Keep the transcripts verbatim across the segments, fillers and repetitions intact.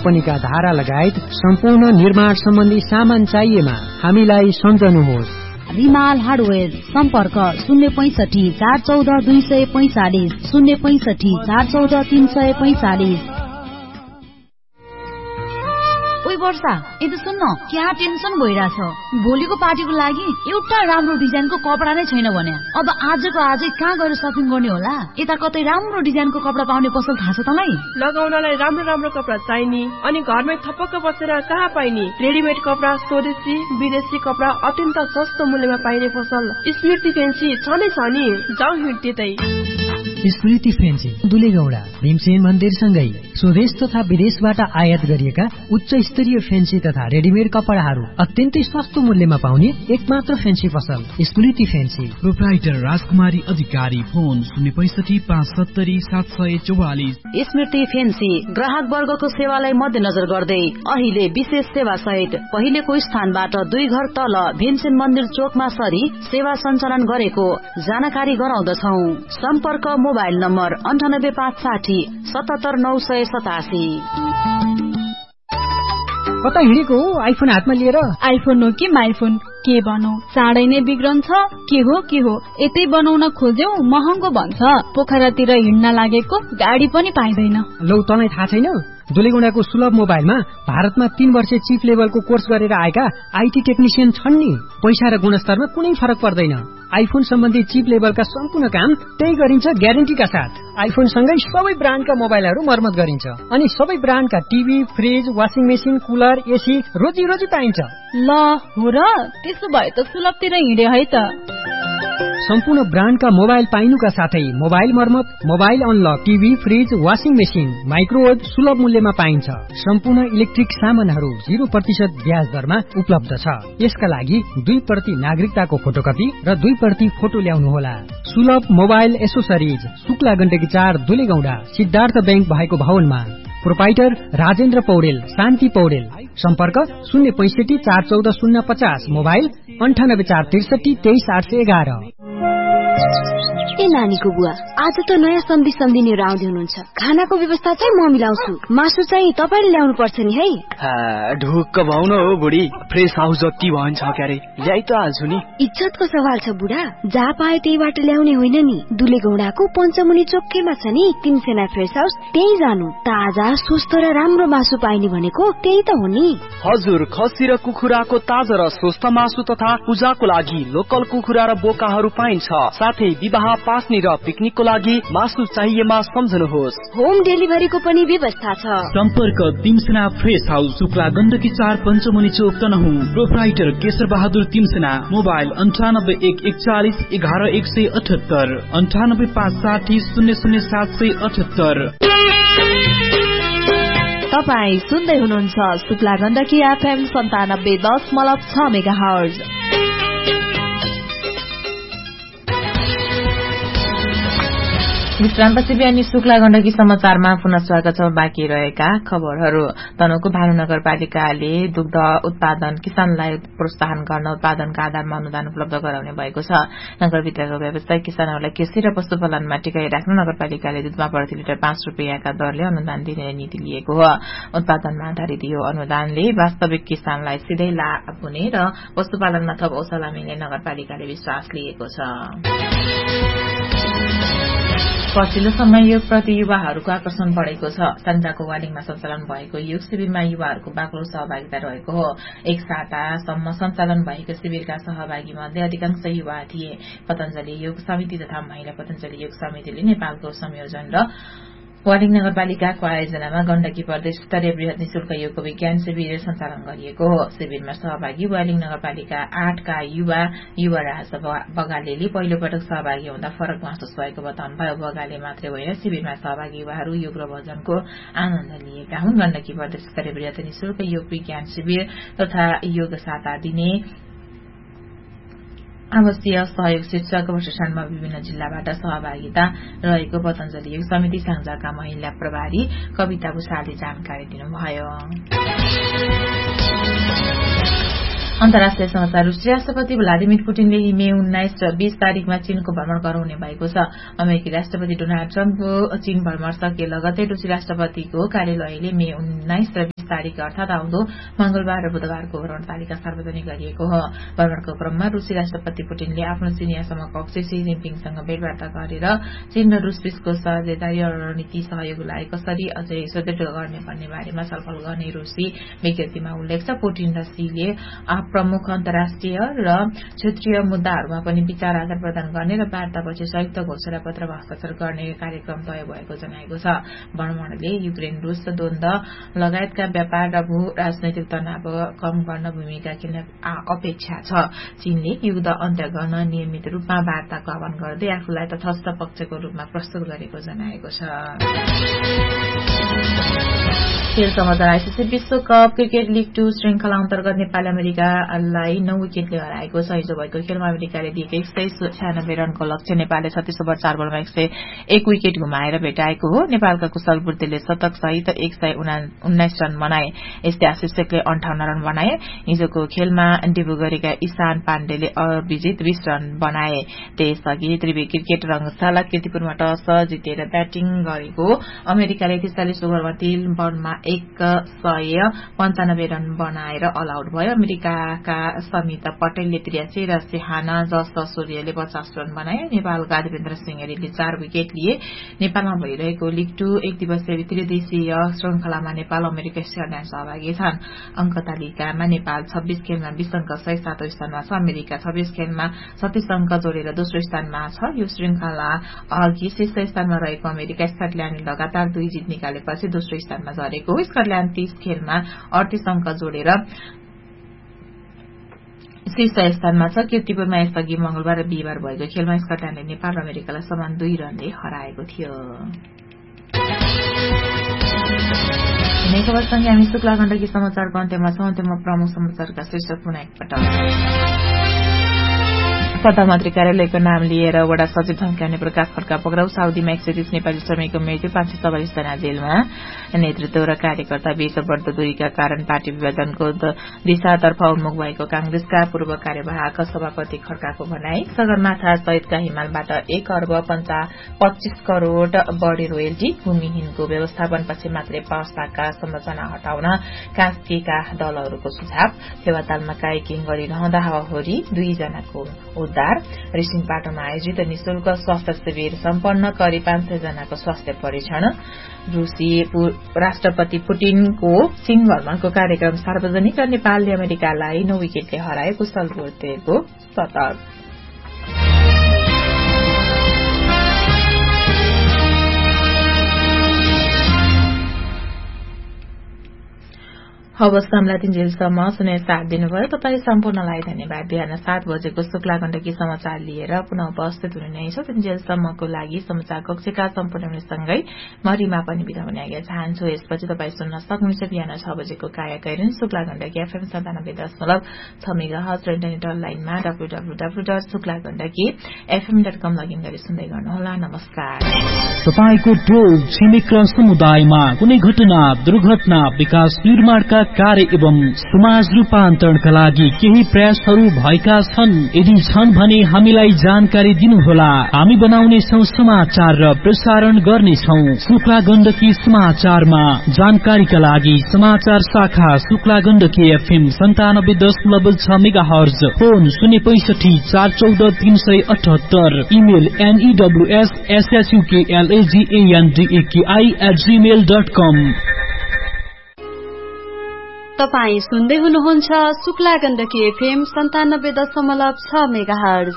कम्पनीका धारा लगायत सम्पूर्ण निर्माण सम्बन्धी सामान चाहिएमा हामीलाई सम्झनुहोस्। रिमाल हार्डवेयर सम्पर्क शून्य पैंसठी चार चौध दुई सय पैंचालिस शून्य पैंसठी चार चौध तीन सय पैंचालिस। ओइ वर्षा, यता सुन्न, क्या टेन्सन भइरहेछ। भोलिको पार्टीको लागि एउटा राम्रो डिजाइनको कपडा नै छैन भने अब आजको आजै कहाँ गएर सपिङ गर्ने होला? यता कतै राम्रो डिजाइनको कपडा पाउने पसल थाहा छ तँलाई? लगाउनलाई राम्रो राम्रो कपडा चाहिने अनि घरमै थपक्क बसेर कहाँ पाइने? रेडिमेड कपडा, स्वदेशी विदेशी कपडा अत्यन्त सस्तो मूल्यमा पाइने पसल स्मृति फेन्सी छ नै छ नि। जाउँ हिँड त्यतै। स्मृति फेन्सी दुलेगौडा भीमसेन मन्दिरसँगै स्वदेश तथा विदेशबाट आयात गरिएका उच्च स्तरीय फेन्सी तथा रेडिमेड कपडाहरू अत्यन्तै सस्तो मूल्यमा पाउने एकमात्र फेन्सी पसल स्मृति फेन्सी। प्रोप्राइटर राजकुमारी अधिकारी, फोन शून्य पैंसठी पाँच सत्तरी सात सय चौवालिस। स्मृति फेन्सी ग्राहक वर्गको सेवालाई मध्यनजर गर्दै अहिले विशेष सेवा सहित पहिलेको स्थानबाट दुई घर तल भीमसेन मन्दिर चोकमा सरी सेवा सञ्चालन गरेको जानकारी गराउँदछौ। सम्पर्क मोबाइल नम्बर अन्ठानब्बे पाँच साठी सतहत्तर नौ सय सतासी। कता हिँडेको हो आइफोन हातमा लिएर? आइफोन हो कि माइफोन, के बनाऊ? चाँडै नै बिग्रन्छ। के हो के हो यतै बनाउन खोज्यौ महँगो भन्छ। पोखरातिर हिँड्न लागेको गाडी पनि पाइँदैन। लौ तँलाई थाहा छैन? दुलेगौडाको सुलभ मोबाइलमा भारतमा तीन वर्ष चिप लेभलको कोर्स गरेर आएका आइटी टेक्निसियन छन् नि। पैसा र गुणस्तरमा कुनै फरक पर्दैन। आइफोन सम्बन्धी चिप लेभलका सम्पूर्ण काम त्यही गरिन्छ ग्यारेन्टीका साथ। आइफोन सँगै सबै ब्रान्डका मोबाइलहरू मर्मत गरिन्छ अनि सबै ब्रान्डका TV, fridge, washing machine, cooler, AC रोजी रोजी पाइन्छ। ल हो र, त्यसो भए त सुलभतिर हिँडे है त। सम्पूर्ण ब्रान्डका मोबाइल पाइनुका साथै मोबाइल मर्मत, mobile unlock, TV, fridge, washing machine, microwave सुलभ मूल्यमा पाइन्छ। सम्पूर्ण इलेक्ट्रिक सामानहरू जीरो प्रतिशत ब्याज दरमा उपलब्ध छ। यसका लागि दुई प्रति नागरिकताको फोटोकपी र दुई प्रति फोटो ल्याउनुहोला। सुलभ मोबाइल एसोसरिज, शुक्ला गण्डकी चार, दुलेगौडा, सिद्धार्थ बैंक भएको भवनमा। प्रोपाइटर राजेन्द्र पौडेल, शान्ति पौडेल। सम्पर्क शून्य पैंसठी चार चौध शून्य पचास, मोबाइल अन्ठानब्बे चार त्रिसठी तेइस आठ सय एघार। ए नानीको बुवा, आज त नयाँ सम्धि सम्धिनीहरू आउँदै हुनुहुन्छ। खानाको व्यवस्था चाहिँ म मिलाउँछु, मासु चाहिँ तपाईँले ल्याउनु पर्छ नि है। ढुक्क भाउ न हो बुढी, फ्रेस हाउस जति भन्छ क्यारे ल्याइ त हाल्छु नि। इज्जतको सवाल छ बुढा, जहाँ पाए त्यहीबाट ल्याउने होइन नि। दुलेगौडाको पञ्चमुनि चोकैमा छ नि तिनसेना फ्रेस हाउस, त्यही जानु। ताजा स्वस्थ र राम्रो मासु पाइने भनेको त्यही त हो नि। हजुर, खसी र कुखुराको ताजा र स्वस्थ मासु तथा पूजाको लागि लोकल कुखुरा र बोकाहरू पाइन्छ। साथै विवाह, पास्नी र पिकनिकको लागि मासु चाहिएमा सम्झनुहोस्। होम डेलिभरीको पनि व्यवस्था छ। सम्पर्क तिमसेना फ्रेस हाउस, शुक्ला गण्डकी चार, पञ्चमुनि चोक, तनहुँ। प्रोप्राइटर केशर बहादुर तिमसेना, मोबाइल अन्ठानब्बे एक एकचालिस एघार एक सय अठहत्तर, अन्ठानब्बे पाँच साठी शून्य शून्य सात सय अठहत्तर। तपाईँ सुन्दै हुनुहुन्छ शुक्ला गण्डकी एफएम सन्तानब्बे दशमलव छ मेगा हर्ज। विश्रामपछि बिहानी शुक्ला गण्डकी समाचारमा पुनः स्वागत छ। बाँकी रहेका खबरहरू। तनहुँको भानु नगरपालिकाले दुग्ध उत्पादन किसानलाई प्रोत्साहन गर्न उत्पादनका आधारमा अनुदान उपलब्ध गराउने भएको छ। नगरभित्रका व्यवसायी किसानहरूलाई कृषि र पशुपालनमा टिकाइ राख्न नगरपालिकाले दुधमा प्रति लिटर पाँच रूपियाँका दरले अनुदान दिने नीति लिएको हो। उत्पादनमा आधारित यो अनुदानले वास्तविक किसानलाई सिधै लाभ हुने र पशुपालनमा थप औसला मिल्ने नगरपालिकाले विश्वास लिएको छ। पछिल्लो समय योग प्रति युवाहरूको आकर्षण बढ़ेको छ। सन्जाको वालिङमा सञ्चालन भएको योग शिविरमा युवाहरूको बाक्लो सहभागिता रहेको हो। एक सातासम्म सञ्चालन भएको शिविरका सहभागी मध्ये अधिकांश युवा थिए। पतञ्जलि योग समिति तथा महिला पतञ्जलि योग समितिले नेपालको संयोजन र वालिङ नगरपालिकाको आयोजनामा गण्डकी प्रदेश स्तरीय वृहत निशुल्क योग विज्ञान शिविर सञ्चालन गरिएको हो। शिविरमा सहभागी वालिङ नगरपालिका आठका युवा युवराज बगालेले पहिलो पटक सहभागी हुँदा फरक महसुस भएको बताउनुभयो। बगाले मात्रै होइन, शिविरमा सहभागी युवाहरू योग र भजनको आनन्द लिएका हुन्। गण्डकी प्रदेश स्तरीय वृहत निशुल्क योग विज्ञान शिविर तथा योग साता दिने आवश्यक सहयोग शीर्षक वर्षानमा विभिन्न जिल्लाबाट सहभागिता रहेको पतञ्जलि योग समिति साङ्जाका महिला प्रभारी कविता भूषालले जानकारी दिनुभयो। अन्तर्राष्ट्रिय समाचार। रुसी राष्ट्रपति भ्लादिमिर पुटिनले मे उन्नाइस र बीस तारिकमा चीनको भ्रमण गराउने भएको छ। अमेरिकी राष्ट्रपति डोनाल्ड ट्रम्पको चीन भ्रमण सके लगतै रुसी राष्ट्रपतिको कार्यालयले मे उन्नाइस र तारिक अर्थात आउँदो मंगलबार र बुधबारको भ्रमण तालिका सार्वजनिक गरिएको हो। भ्रमणको क्रममा रूसी राष्ट्रपति पुटिनले आफ्नो चिनिया समकक्षी सी जिनपिङसँग भेटवार्ता गरेर चीन र रूस बीचको साझेदारी र रणनीति सहयोगलाई कसरी अझै सुदृढ गर्ने भन्ने बारेमा छलफल गर्ने रूसी विज्ञप्तिमा उल्लेख छ। पुटिन र सीले प्रमुख अन्तर्राष्ट्रिय र क्षेत्रीय मुद्दाहरूमा पनि विचार आदान प्रदान गर्ने र वार्तापछि संयुक्त घोषणा पत्र हस्ताक्षर गर्ने कार्यक्रम तय भएको जनाएको छ। भ्रमणले युक्रेन रूस द्वन्द लगायतका व्यापार र भू राजनैतिक तनाव कम गर्न भूमिका खेल्ने अपेक्षा छ। चीनले युद्ध अन्त्य गर्न नियमित रूपमा वार्ताको आह्वान गर्दै आफूलाई तटस्थ पक्षको रूपमा प्रस्तुत गरेको जनाएको छ। खेल समाचार। आइसिसी विश्वकप क्रिकेट लीग टू श्रृंखला अन्तर्गत नेपाल अमेरिकालाई नौ विकेटले हराएको छ। हिजो भएको खेलमा अमेरिकाले दिएको एक सय छयानब्बे रनको लक्ष्य नेपालले छत्तीस ओभर चार बलमा एक सय एक विकेट गुमाएर भेटाएको हो। नेपालका कुशल बुर्तेले शतक सहित एक सय उन्नाइस रन बनाए। यस्तै आशिषले अन्ठाउन्न रन बनाए। हिजोको खेलमा डेब्यू गरेका ईशान पाण्डेले अविजित बीस रन बनाए। त्यसअघि त्रिवी क्रिकेट रंगशाला कीर्तिपुरमा टस जितेर ब्याटिङ गरेको अमेरिकाले त्रिचालिस ओभरमा तीन बलमा एक सय पञ्चानब्बे रन बनाएर अल आउट भयो। अमेरिकाका समिता पटेलले त्रियासी र सिहाना जस सूर्यले पचास रन बनाए। नेपालका देवेन्द्र सिंहले चार विकेट लिए। नेपालमा भइरहेको लीग टू एक दिवसीय त्रिदेशीय श्रृंखलामा नेपाल अमेरिका स्कटल्याण्ड सहभागी छन्। अंक तालिकामा नेपाल छब्बीस खेलमा बीस अंक सय सातौं स्थानमा छ। अमेरिका छब्बीस खेलमा सत्तीस अंक जोडेर दोस्रो स्थानमा छ। यो श्रृंखला अघि शीर्ष स्थानमा रहेको अमेरिका स्कटल्याण्डले लगातार दुई जित निकालेपछि दोस्रो स्थानमा झरेको हो। स्कटल्याण्ड तीस खेलमा अडतीस अंक जोडेर शीर्ष स्थानमा छ। कीर्तिपुरमा यसअघि मंगलबार र बिहिबार भएको खेलमा स्कटल्याण्डले नेपाल र अमेरिकालाई समान दुई रनले हराएको थियो। खबरसँगै हामी शुक्ला गण्डकी समाचारको अन्त्यमा छौं। अन्त्यमा प्रमुख समाचारका शीर्षक पुनः एकपटक। प्रधानमन्त्री कार्यालयको नाम लिएर वडा सचिव धम्क्याउने प्रकाश खड्का पक्राउ। साउदीमा एक सय तीस नेपाली श्रमिकको मृत्यु। पाँच सय चौवालिस जना जेलमा। नेतृत्व र कार्यकर्ता बीच बढ़दो दूरीका कारण पार्टी विभाजनको दिशातर्फ उन्मुख भएको कांग्रेसका पूर्व कार्यवाहक सभापति खड्काको भनाई। सगरमाथा सहितका हिमालबाट एक अर्ब पच्चीस करोड़ बढ़ी रोयल्टी। भूमिहीनको व्यवस्थापनपछि मात्रै पास्ताका संरचना हटाउन कास्कीका दलहरूको सुझाव। फेवातालमा काइकिङ गरिरहँदा हावाहुरी दुईजनाको उद्धार। रिसिङपाटोमा आयोजित निशुल्क स्वास्थ्य शिविर सम्पन्न। करिब पाँच सय जनाको स्वास्थ्य परीक्षण। रूसी राष्ट्रपति पुटिनको चीन भ्रमणको कार्यक्रम सार्वजनिक र नेपालले अमेरिकालाई नौ विकेटले हराएको कुशल बुर्तेको शतक। हवस्, हामीलाई तिनजेलसम्म सुने साथ दिनुभयो। तपाईँ सम्पूर्णलाई धन्यवाद। बिहान सात बजेको शुक्ला गण्डकी समाचार लिएर पुनः उपस्थित हुने नै छ। तिनजेलसम्मको लागि समाचार कक्षका सम्पूर्णसँगै म रिमा पनि बिदा हुने आज्ञा चाहन्छु। यसपछि तपाईँ सुन्न सक्नुहुन्छ बिहान छ बजेको काया कैरन शुक्ला गण्डकी एफएम सन्तानब्बे दशमलव छ मेगाहर्ज र इन्टरनेट अनलाइनमा W W W dot Shukla Gandaki FM dot com login गरी सुन्दै गर्नुहोला। नमस्कार। तपाईँको टोल छिमेक र समुदायमा कुनै घटना, दुर्घटना, विकास निर्माणका कार्य एवं समाज रूपान्तरणका लागि केही प्रयासहरू भएका छन्। यदि छन् भने हामीलाई जानकारी दिनुहोला। हामी बनाउनेछौं समाचार र प्रसारण गर्नेछौं। शुक्ला गण्डकी समाचारमा जानकारीका लागि समाचार शाखा शुक्ला गण्डकी एफएम सन्तानब्बे दशमलव छ मेगा हर्ज। फोन शून्य पैंसठी चार चौध तीन सय अठहत्तर। इमेल एनईडब्ल्यूएस एसएचयूकेएलएजीएनडीएकेआई एट जीमेल डट कम। तपाईँ सुन्दै हुनुहुन्छ शुक्ला गण्डकी एफएम सन्तानब्बे दशमलव छ मेगाहर्ज।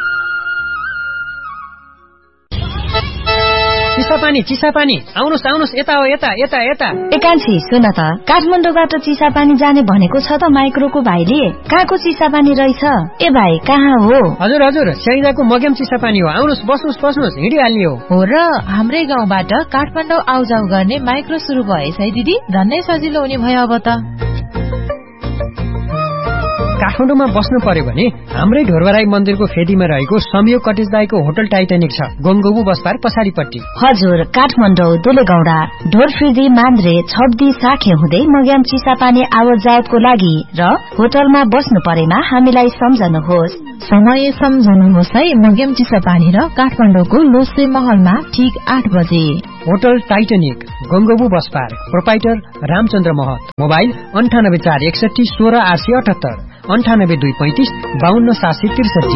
चिसापानी चिसापानी आउनुहोस् आउनुहोस् यता हो यता यता यता। एकान्छी सुन त, काठमाडौँबाट चिसापानी जाने भनेको छ त माइक्रोको भाइले। कहाँको चिसापानी रहेछ? ए भाइ कहाँ हो? हजुर हजुर, स्याइदाको मगेम चिसापानी हो। आउनुहोस् बस्नुहोस् बस्नुहोस्, हिँडिहाल्ने हो। हो र, हाम्रै गाउँबाट काठमाडौँ आउजाउ गर्ने माइक्रो सुरु भएछ है दिदी। झन्नै सजिलो हुने भयो अब त। काठमाडौँमा बस्नु पर्यो भने हाम्रै ढोरबराई मन्दिरको फेदीमा रहेको संयोग कटेज दाईको होटल टाइटानिक छ, गंगोबु बसपार पछाडिपट्टि। हजुर, काठमाडौँ दुलेगौडा ढोरफ्रिदी मान्द्रे छब्दी साखे हुँदै मग्याम चिसापानी आवत जावतको लागि र होटलमा बस्नु परेमा हामीलाई सम्झनुहोस्। समय सम्झनुहोस् है, मग्याम चिसापानी र काठमाडौँको लोसे महलमा ठीक आठ बजे। Hotel Titanic गंगोबु bus park, proprietor Ramchandra महत। मोबाइल अन्ठानब्बे चार एकसठी सोह्र आठ सय अठहत्तर, अन्ठानब्बे दुई पैंतिस बाहन्न सात सय त्रिसठी।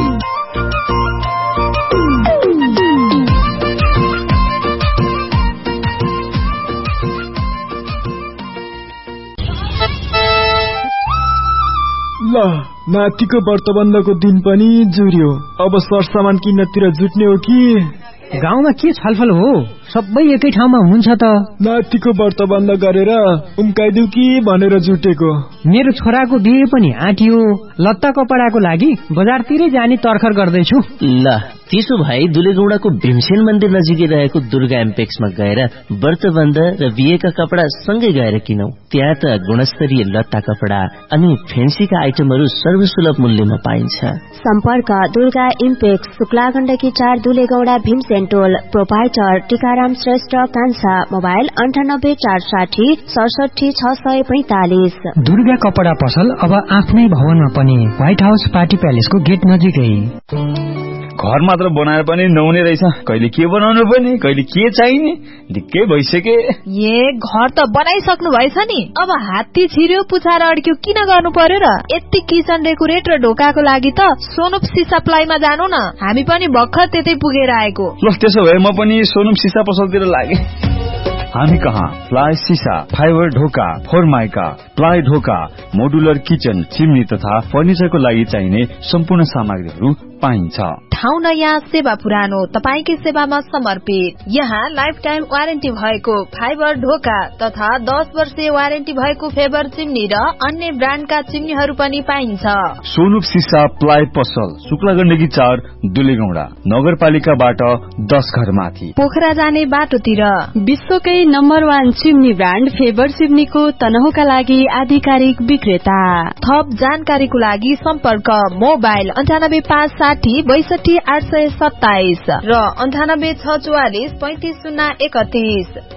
ल नातिको व्रतबन्धको दिन पनि जुर्यो, अब सरसामान किन्नतिर जुट्ने हो कि? गाउँमा के छलफल हो? सबै एकै ठाउँमा हुनुहुन्छ त। नातिको व्रतबन्ध गरेर उम्काइदिउ कि भनेर जुटेको। मेरो छोराको बिहे पनि आँटियो, लत्ता कपडाको लागि बजारतिरै जाने तर्खर गर्दैछु। ल त्यसो भए दुलेगौडाको भीमसेन मन्दिर नजिकै रहेको दुर्गा एम्पेक्समा गएर व्रतबन्ध र बिहेका कपडा सँगै गएर किनौ। त्यहाँ त गुणस्तरीय लत्ता कपडा अनि फेन्सीका आइटमहरू सर्वसुलभ मूल्यमा पाइन्छ। सम्पर्क दुर्गा इम्पेक्स, शुक्ला गण्डकी चार, दुलेगौडा, भीमसेन टोल। प्रोपाइटर टीकाराम श्रेष्ठ कान्छा। मोबाइल अन्ठानब्बे चार साठी सडसठी छ सय पैंतालिस। दुर्गा कपडा पसल अब आफ्नै भवनमा पनि, व्हाइट हाउस पार्टी प्यालेसको गेट नजिकै। घर मात्र बनाएर पनि नहुने रहेछ, कहिले के बनाउनु पर्ने, कहिले के चाहिने, ढिक्कै भइसके। ए घर त बनाइसक्नु भएछ नि, अब हात्ती छिर्यो पुछार अड्क्यो किन गर्नु पर्यो र? यति किचन डेकोरेट र ढोकाको लागि त सोनुप सिसा प्लाईमा जानु न, हामी पनि भर्खर त्यतै पुगेर आएको। ल त्यसो भए म पनि सोनुप सिसा पसलतिर लागे। हामी कहाँ प्लाई सिसा, फाइबर ढोका, फोरमाइका, प्लाई ढोका, मोडुलर किचन, चिम्नी तथा फर्निचरको लागि चाहिने सम्पूर्ण सामग्रीहरू पाइन्छ। ठाउँ नयाँ, सेवा पुरानो, तपाईकै सेवामा समर्पित। यहाँ लाइफ टाइम वारेन्टी भएको फाइबर ढोका तथा दस वर्षीय वारेन्टी भएको फेबर चिम्नी र अन्य ब्रान्डका चिम्नीहरू पनि पाइन्छ। सोनुप सिसा प्लाई पसल, शुक्ला गण्डकी चार, दुलेगौडा, नगरपालिकाबाट दस घर माथि, पोखरा जाने बाटोतिर। विश्वकै number one chimney brand favour चिम्नीको तनहुका लागि आधिकारिक विक्रेता। थप जानकारीको लागि सम्पर्क मोबाइल अन्ठानब्बे पाँच साठी बैसठी आठ सय सत्ताइस र अन्ठानब्बे छ चौवालिस पैंतिस शून्य एकतीस।